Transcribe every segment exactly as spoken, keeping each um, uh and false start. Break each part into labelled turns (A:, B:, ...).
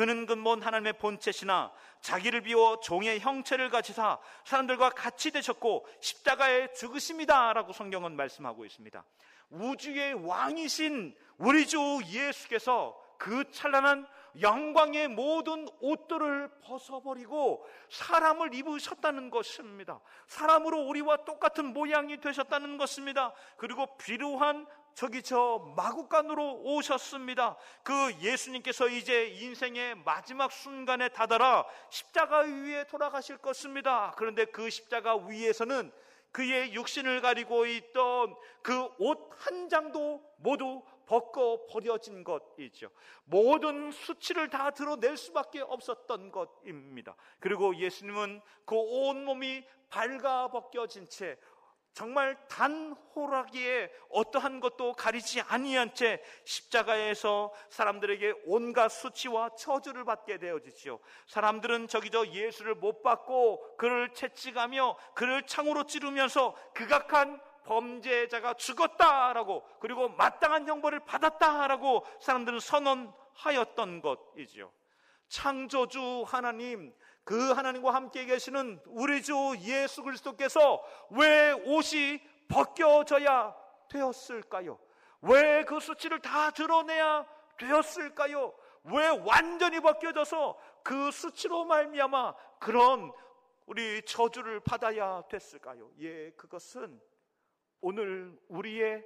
A: 그는 근본 하나님의 본체시나 자기를 비워 종의 형체를 가지사 사람들과 같이 되셨고 십자가에 죽으십니다 라고 성경은 말씀하고 있습니다. 우주의 왕이신 우리 주 예수께서 그 찬란한 영광의 모든 옷들을 벗어버리고 사람을 입으셨다는 것입니다. 사람으로 우리와 똑같은 모양이 되셨다는 것입니다. 그리고 비루한 저기 저 마구간으로 오셨습니다. 그 예수님께서 이제 인생의 마지막 순간에 다다라 십자가 위에 돌아가실 것입니다. 그런데 그 십자가 위에서는 그의 육신을 가리고 있던 그 옷 한 장도 모두 벗고 버려진 것이죠. 모든 수치를 다 드러낼 수밖에 없었던 것입니다. 그리고 예수님은 그 온몸이 발가벗겨진 채 정말 단 호라기에 어떠한 것도 가리지 아니한 채 십자가에서 사람들에게 온갖 수치와 저주를 받게 되어지죠. 사람들은 저기저 예수를 못 받고 그를 채찍하며 그를 창으로 찌르면서 극악한 범죄자가 죽었다라고, 그리고 마땅한 형벌을 받았다라고 사람들은 선언하였던 것이죠. 창조주 하나님, 그 하나님과 함께 계시는 우리 주 예수 그리스도께서 왜 옷이 벗겨져야 되었을까요? 왜 그 수치를 다 드러내야 되었을까요? 왜 완전히 벗겨져서 그 수치로 말미암아 그런 우리 저주를 받아야 됐을까요? 예, 그것은 오늘 우리의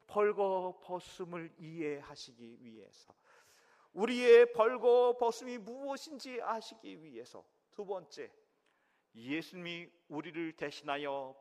A: 벌거벗음을 이해하시기 위해서, 우리의 벌거벗음이 무엇인지 아시기 위해서, 두 번째, 예수님이 우리를 대신하여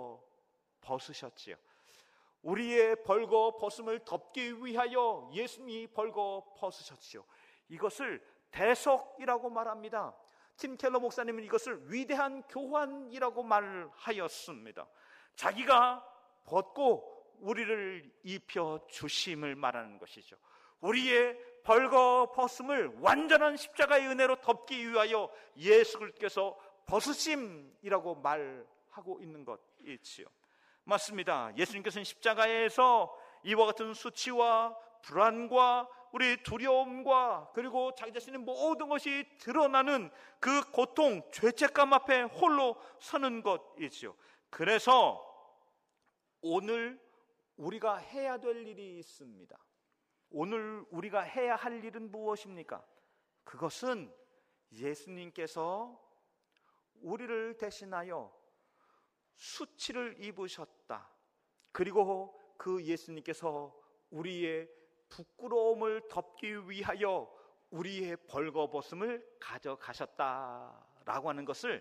A: 벌거벗으셨지요. 우리의 벌거벗음을 덮기 위하여 예수님이 벌거벗으셨지요. 이것을 대속이라고 말합니다. 팀 켈러 목사님은 이것을 위대한 교환이라고 말하였습니다. 자기가 벗고 우리를 입혀주심을 말하는 것이죠. 우리의 벌거벗음을 완전한 십자가의 은혜로 덮기 위하여 예수 그리스도께서 벗으심이라고 말하고 있는 것이지요. 맞습니다. 예수님께서는 십자가에서 이와 같은 수치와 불안과 우리 두려움과 그리고 자기 자신의 모든 것이 드러나는 그 고통, 죄책감 앞에 홀로 서는 것이지요. 그래서 오늘 우리가 해야 될 일이 있습니다. 오늘 우리가 해야 할 일은 무엇입니까? 그것은 예수님께서 우리를 대신하여 수치를 입으셨다. 그리고 그 예수님께서 우리의 부끄러움을 덮기 위하여 우리의 벌거벗음을 가져가셨다라고 하는 것을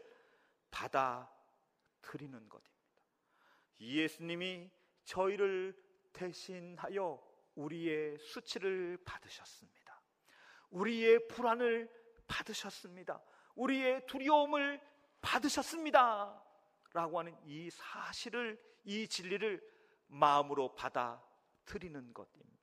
A: 받아들이는 것입니다. 예수님이 저희를 대신하여 우리의 수치를 받으셨습니다. 우리의 불안을 받으셨습니다. 우리의 두려움을 받으셨습니다 라고 하는 이 사실을, 이 진리를 마음으로 받아들이는 것입니다.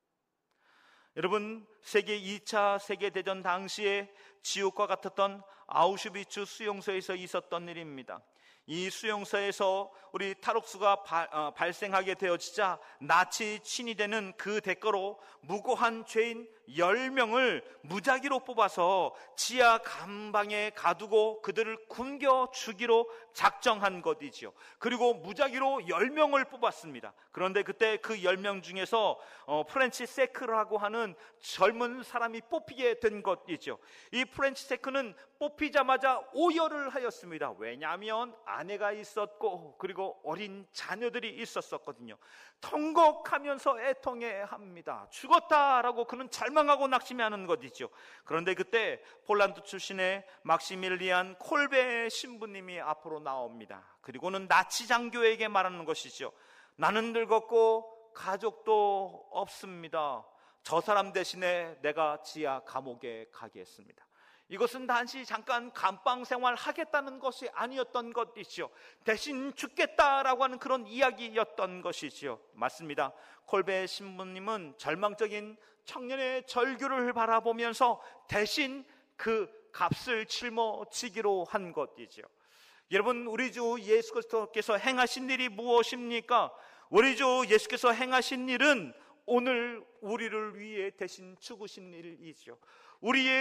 A: 여러분, 세계 이 차 세계대전 당시에 지옥과 같았던 아우슈비츠 수용소에서 있었던 일입니다. 이 수용소에서 우리 탈옥수가 바, 어, 발생하게 되어지자 나치 친위되는 그 대가로 무고한 죄인 열 명을 무작위로 뽑아서 지하 감방에 가두고 그들을 굶겨 죽이로 작정한 것이지요. 그리고 무작위로 열 명을 뽑았습니다. 그런데 그때 그 열 명 중에서 어, 프렌치 세크라고 하는 젊은 사람이 뽑히게 된 것이죠. 이 프렌치 세크는 뽑히자마자 오열을 하였습니다. 왜냐하면 아내가 있었고 그리고 어린 자녀들이 있었었거든요. 통곡하면서 애통해합니다. 죽었다라고 그는 절망하고 낙심하는 것이죠. 그런데 그때 폴란드 출신의 막시밀리안 콜베 신부님이 앞으로 나옵니다. 그리고는 나치 장교에게 말하는 것이죠. 나는 늙었고 가족도 없습니다. 저 사람 대신에 내가 지하 감옥에 가겠습니다. 이것은 단지 잠깐 감방 생활 하겠다는 것이 아니었던 것이죠. 대신 죽겠다라고 하는 그런 이야기였던 것이죠. 맞습니다. 콜베 신부님은 절망적인 청년의 절규를 바라보면서 대신 그 값을 짊어지기로 한 것이죠. 여러분, 우리 주 예수 그리스도께서 행하신 일이 무엇입니까? 우리 주 예수께서 행하신 일은 오늘 우리를 위해 대신 죽으신 일이죠. 우리의